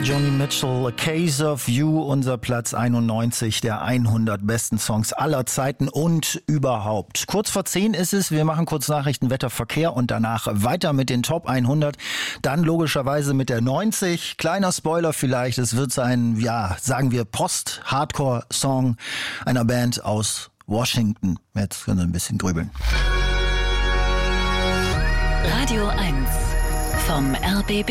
Joni Mitchell, A Case of You, unser Platz 91 der 100 besten Songs aller Zeiten und überhaupt. Kurz vor 10 ist es, wir machen kurz Nachrichten, Wetter, Verkehr und danach weiter mit den Top 100. Dann logischerweise mit der 90. Kleiner Spoiler vielleicht, es wird sein, ja, sagen wir Post-Hardcore-Song einer Band aus Washington. Jetzt können wir ein bisschen grübeln. Radio 1 vom RBB.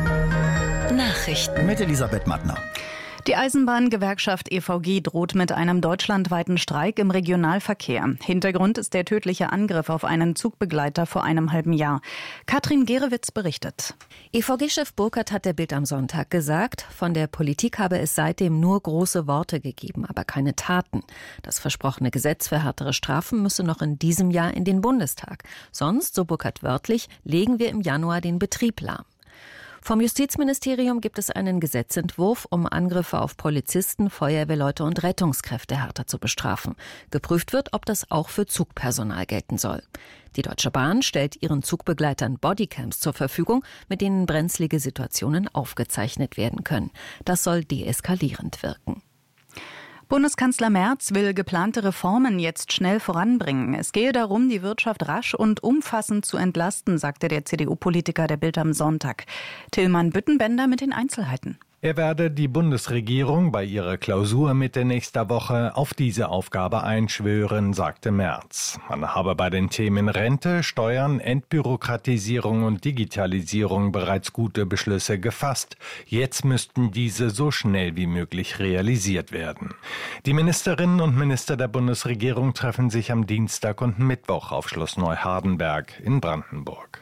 Nachrichten Mit Elisabeth Mattner. Die Eisenbahngewerkschaft EVG droht mit einem deutschlandweiten Streik im Regionalverkehr. Hintergrund ist der tödliche Angriff auf einen Zugbegleiter vor einem halben Jahr. Katrin Gerewitz berichtet. EVG-Chef Burkhardt hat der Bild am Sonntag gesagt, von der Politik habe es seitdem nur große Worte gegeben, aber keine Taten. Das versprochene Gesetz für härtere Strafen müsse noch in diesem Jahr in den Bundestag. Sonst, so Burkhardt wörtlich, legen wir im Januar den Betrieb lahm. Vom Justizministerium gibt es einen Gesetzentwurf, um Angriffe auf Polizisten, Feuerwehrleute und Rettungskräfte härter zu bestrafen. Geprüft wird, ob das auch für Zugpersonal gelten soll. Die Deutsche Bahn stellt ihren Zugbegleitern Bodycams zur Verfügung, mit denen brenzlige Situationen aufgezeichnet werden können. Das soll deeskalierend wirken. Bundeskanzler Merz will geplante Reformen jetzt schnell voranbringen. Es gehe darum, die Wirtschaft rasch und umfassend zu entlasten, sagte der CDU-Politiker der Bild am Sonntag. Tillmann Büttenbender mit den Einzelheiten. Er werde die Bundesregierung bei ihrer Klausur Mitte nächster Woche auf diese Aufgabe einschwören, sagte Merz. Man habe bei den Themen Rente, Steuern, Entbürokratisierung und Digitalisierung bereits gute Beschlüsse gefasst. Jetzt müssten diese so schnell wie möglich realisiert werden. Die Ministerinnen und Minister der Bundesregierung treffen sich am Dienstag und Mittwoch auf Schloss Neuhardenberg in Brandenburg.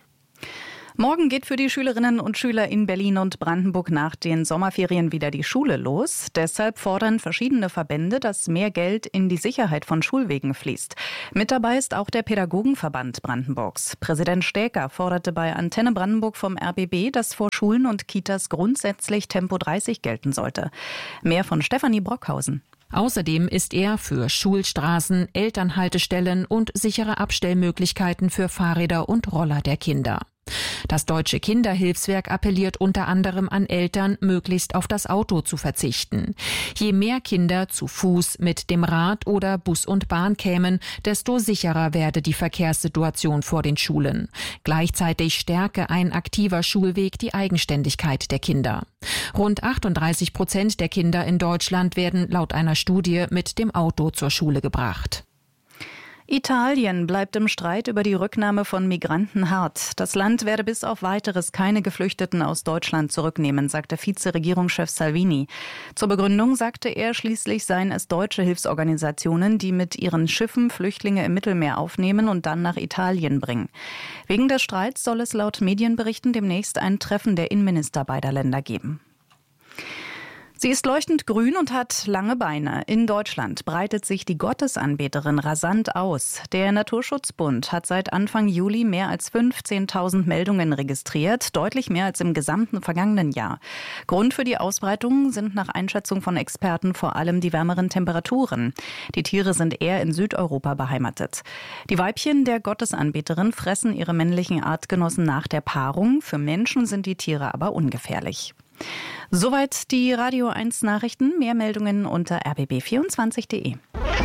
Morgen geht für die Schülerinnen und Schüler in Berlin und Brandenburg nach den Sommerferien wieder die Schule los. Deshalb fordern verschiedene Verbände, dass mehr Geld in die Sicherheit von Schulwegen fließt. Mit dabei ist auch der Pädagogenverband Brandenburgs. Präsident Stäker forderte bei Antenne Brandenburg vom RBB, dass vor Schulen und Kitas grundsätzlich Tempo 30 gelten sollte. Mehr von Stefanie Brockhausen. Außerdem ist er für Schulstraßen, Elternhaltestellen und sichere Abstellmöglichkeiten für Fahrräder und Roller der Kinder. Das Deutsche Kinderhilfswerk appelliert unter anderem an Eltern, möglichst auf das Auto zu verzichten. Je mehr Kinder zu Fuß, mit dem Rad oder Bus und Bahn kämen, desto sicherer werde die Verkehrssituation vor den Schulen. Gleichzeitig stärke ein aktiver Schulweg die Eigenständigkeit der Kinder. Rund 38% der Kinder in Deutschland werden laut einer Studie mit dem Auto zur Schule gebracht. Italien bleibt im Streit über die Rücknahme von Migranten hart. Das Land werde bis auf Weiteres keine Geflüchteten aus Deutschland zurücknehmen, sagte Vizeregierungschef Salvini. Zur Begründung sagte er, schließlich seien es deutsche Hilfsorganisationen, die mit ihren Schiffen Flüchtlinge im Mittelmeer aufnehmen und dann nach Italien bringen. Wegen des Streits soll es laut Medienberichten demnächst ein Treffen der Innenminister beider Länder geben. Sie ist leuchtend grün und hat lange Beine. In Deutschland breitet sich die Gottesanbeterin rasant aus. Der Naturschutzbund hat seit Anfang Juli mehr als 15.000 Meldungen registriert, deutlich mehr als im gesamten vergangenen Jahr. Grund für die Ausbreitung sind nach Einschätzung von Experten vor allem die wärmeren Temperaturen. Die Tiere sind eher in Südeuropa beheimatet. Die Weibchen der Gottesanbeterin fressen ihre männlichen Artgenossen nach der Paarung. Für Menschen sind die Tiere aber ungefährlich. Soweit die Radio 1 Nachrichten. Mehr Meldungen unter rbb24.de.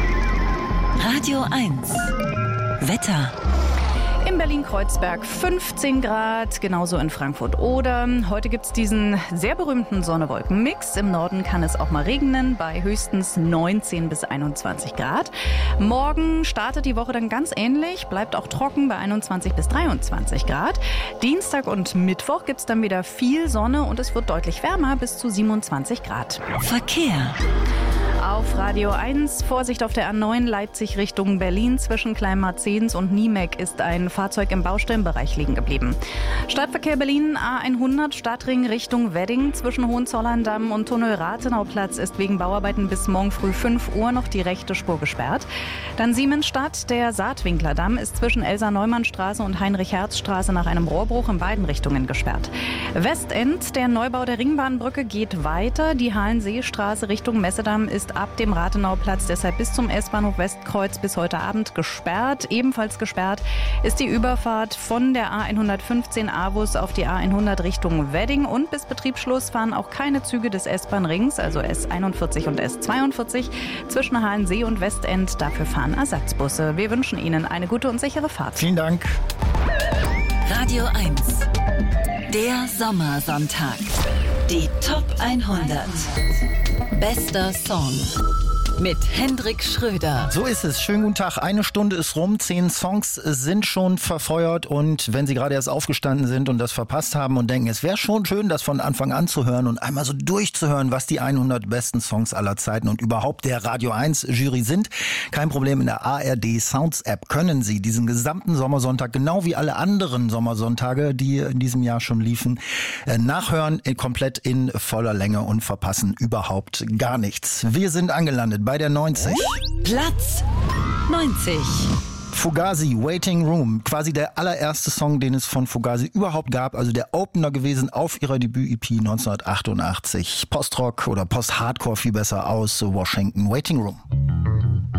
Radio 1 Wetter. In Berlin-Kreuzberg 15 Grad, genauso in Frankfurt-Oder. Heute gibt es diesen sehr berühmten Sonne-Wolken-Mix. Im Norden kann es auch mal regnen, bei höchstens 19 bis 21 Grad. Morgen startet die Woche dann ganz ähnlich, bleibt auch trocken bei 21 bis 23 Grad. Dienstag und Mittwoch gibt es dann wieder viel Sonne und es wird deutlich wärmer, bis zu 27 Grad. Verkehr. Auf Radio 1, Vorsicht auf der A9 Leipzig Richtung Berlin. Zwischen Kleinmarzens und Niemek ist ein Fahrzeug im Baustellenbereich liegen geblieben. Stadtverkehr Berlin A100 Stadtring Richtung Wedding. Zwischen Hohenzollern-Damm und Tunnel Rathenauplatz ist wegen Bauarbeiten bis morgen früh 5 Uhr noch die rechte Spur gesperrt. Dann Siemensstadt, der Saatwinkler-Damm ist zwischen Elsa-Neumann-Straße und Heinrich-Herz-Straße nach einem Rohrbruch in beiden Richtungen gesperrt. Westend, der Neubau der Ringbahnbrücke geht weiter. Die Halensee-Straße Richtung Messedamm ist ist ab dem Rathenauplatz deshalb bis zum S-Bahnhof Westkreuz bis heute Abend gesperrt. Ebenfalls gesperrt ist die Überfahrt von der A115 Avus auf die A100 Richtung Wedding. Und bis Betriebsschluss fahren auch keine Züge des S-Bahn-Rings, also S41 und S42, zwischen Halensee und Westend. Dafür fahren Ersatzbusse. Wir wünschen Ihnen eine gute und sichere Fahrt. Vielen Dank. Radio 1. Der Sommersonntag. Die Top 100. Bester Song. Mit Hendrik Schröder. So ist es. Schönen guten Tag. 1 Stunde ist rum. 10 Songs sind schon verfeuert. Und wenn Sie gerade erst aufgestanden sind und das verpasst haben und denken, es wäre schon schön, das von Anfang an zu hören und einmal so durchzuhören, was die 100 besten Songs aller Zeiten und überhaupt der Radio 1 Jury sind. Kein Problem. In der ARD Sounds App können Sie diesen gesamten Sommersonntag, genau wie alle anderen Sommersonntage, die in diesem Jahr schon liefen, nachhören, komplett in voller Länge und verpassen überhaupt gar nichts. Wir sind angelandet bei der 90. Platz 90. Fugazi, Waiting Room, quasi der allererste Song, den es von Fugazi überhaupt gab, also der Opener gewesen auf ihrer Debüt-EP 1988. Postrock oder Post-Hardcore viel besser aus Washington, Waiting Room.